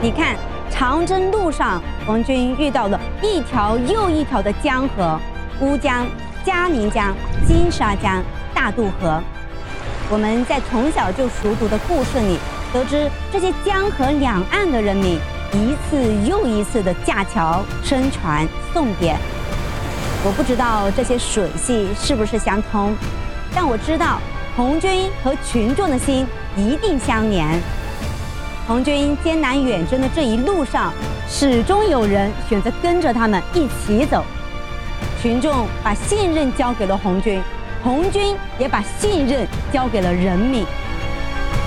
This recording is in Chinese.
你看，长征路上，红军遇到了一条又一条的江河，乌江、嘉陵江、金沙江、大渡河。我们在从小就熟读的故事里得知，这些江河两岸的人民一次又一次的架桥、升船、送别。我不知道这些水系是不是相通，但我知道红军和群众的心一定相连。红军艰难远征的这一路上，始终有人选择跟着他们一起走。群众把信任交给了红军，红军也把信任交给了人民。